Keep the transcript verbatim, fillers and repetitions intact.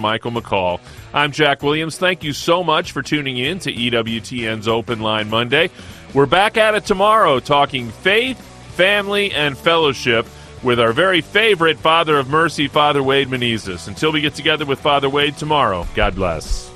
Michael McCall. I'm Jack Williams. Thank you so much for tuning in to E W T N's Open Line Monday. We're back at it tomorrow talking faith, family, and fellowship with our very favorite Father of Mercy, Father Wade Menezes. Until we get together with Father Wade tomorrow, God bless.